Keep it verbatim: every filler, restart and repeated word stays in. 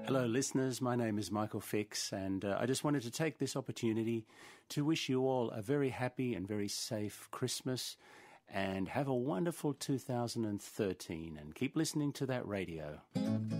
Hello, listeners. My name is Michael Fix, and uh, I just wanted to take this opportunity to wish you all a very happy and very safe Christmas, and have a wonderful two thousand thirteen, and keep listening to that radio.